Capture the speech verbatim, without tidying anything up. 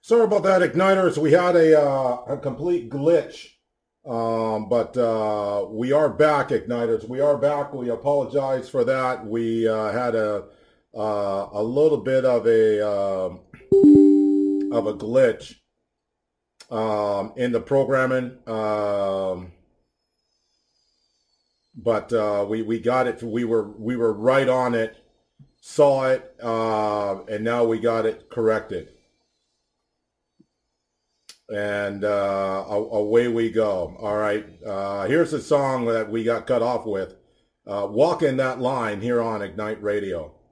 Sorry about that, Igniters. We had a uh, a complete glitch, um, but uh, we are back, Igniters. We are back. We apologize for that. We uh, had a uh, a little bit of a um of a glitch um, in the programming, um, but uh, we we got it. We were we were right on it, saw it, uh, and now we got it corrected. And uh, away we go. All right. Uh, here's a song that we got cut off with. Uh, Walking That Line here on Ignite Radio.